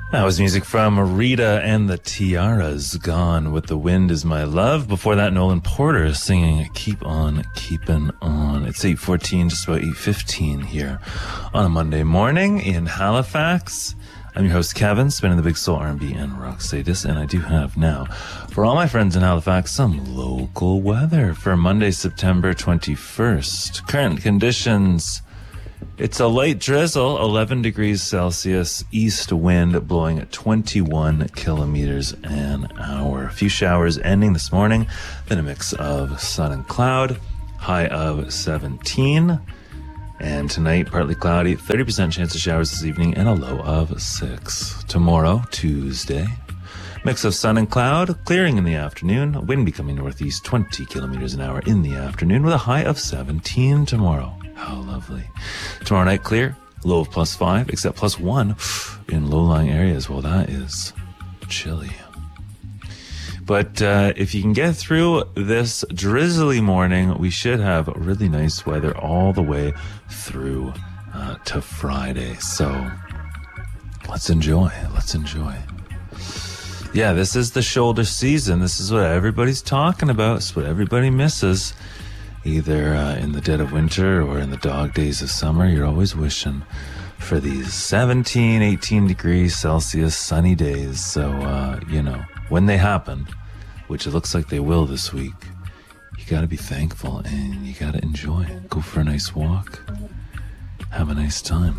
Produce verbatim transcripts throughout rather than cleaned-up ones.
That was music from Rita and the Tiaras, Gone with the Wind is My Love. Before that, Nolan Porter singing Keep On Keepin' On. It's eight fourteen, just about eight fifteen here on a Monday morning in Halifax. I'm your host, Kevin, spinning the big soul R and B and rock status, and I do have now, for all my friends in Halifax, some local weather for Monday, September twenty-first. Current conditions: it's a light drizzle, eleven degrees Celsius, east wind blowing at twenty-one kilometers an hour. A few showers ending this morning, then a mix of sun and cloud, high of seventeen. And tonight, partly cloudy, thirty percent chance of showers this evening, and a low of six. Tomorrow, Tuesday, mix of sun and cloud, clearing in the afternoon, wind becoming northeast, twenty kilometers an hour in the afternoon, with a high of seventeen tomorrow. How lovely. Tomorrow night, clear, low of plus five, except plus one in low-lying areas. Well, that is chilly. But uh, if you can get through this drizzly morning, we should have really nice weather all the way through uh, to Friday. So let's enjoy. Let's enjoy. Yeah, this is the shoulder season. This is what everybody's talking about. It's what everybody misses. Either uh, in the dead of winter or in the dog days of summer, you're always wishing for these seventeen, eighteen degrees Celsius sunny days. So, uh, you know, when they happen, which it looks like they will this week, you got to be thankful and you got to enjoy. Go for a nice walk. Have a nice time.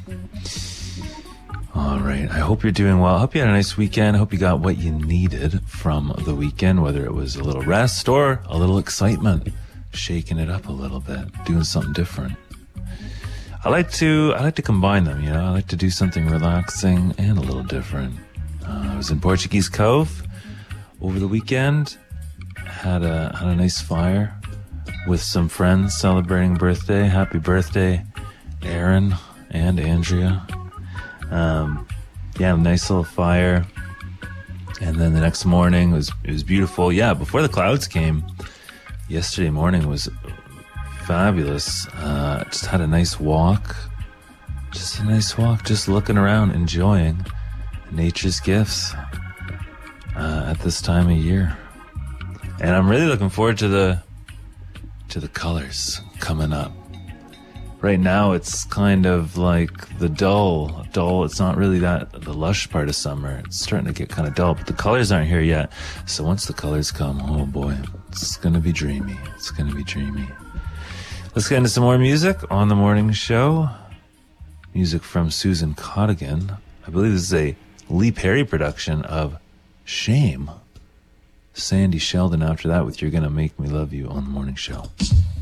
All right. I hope you're doing well. I hope you had a nice weekend. I hope you got what you needed from the weekend, whether it was a little rest or a little excitement. Shaking it up a little bit, doing something different. I like to I like to combine them, you know. I like to do something relaxing and a little different. Uh, I was in Portuguese Cove over the weekend. Had a had a nice fire with some friends celebrating birthday. Happy birthday, Aaron and Andrea. Um, yeah, a nice little fire. And then the next morning it was it was beautiful. Yeah, before the clouds came. Yesterday morning was fabulous. Uh, just had a nice walk. Just a nice walk. Just looking around, enjoying nature's gifts uh, at this time of year. And I'm really looking forward to the to the colors coming up. Right now, it's kind of like the dull, dull. It's not really that the lush part of summer. It's starting to get kind of dull, but the colors aren't here yet. So once the colors come, oh boy, it's going to be dreamy. It's going to be dreamy. Let's get into some more music on the morning show. Music from Susan Cottigan. I believe this is a Lee Perry production of Shame. Sandy Sheldon after that with You're Gonna Make Me Love You on the morning show.